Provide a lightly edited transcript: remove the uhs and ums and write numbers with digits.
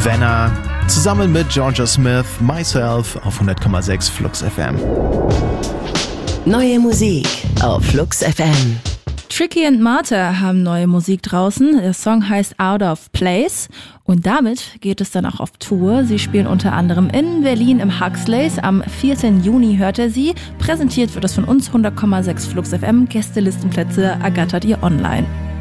Venner zusammen mit Georgia Smith, Myself auf 100,6 Flux FM. Neue Musik auf Flux FM. Tricky and Martha haben neue Musik draußen. Der Song heißt Out of Place und damit geht es dann auch auf Tour. Sie spielen unter anderem in Berlin im Huxleys. Am 4. Juni hört er sie. Präsentiert wird es von uns 100,6 Flux FM. Gästelistenplätze ergattert ihr online.